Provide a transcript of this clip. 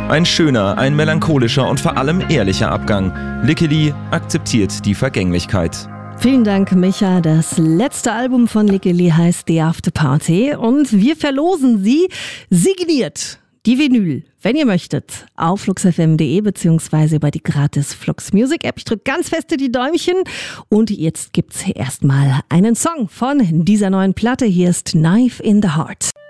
Ein schöner, ein melancholischer und vor allem ehrlicher Abgang. Lickeli akzeptiert die Vergänglichkeit. Vielen Dank, Micha. Das letzte Album von Lickeli heißt The After Party und wir verlosen sie signiert. Die Vinyl, wenn ihr möchtet, auf fluxfm.de bzw. über die gratis Flux Music App. Ich drücke ganz feste die Däumchen und jetzt gibt's erstmal einen Song von dieser neuen Platte. Hier ist Knife in the Heart.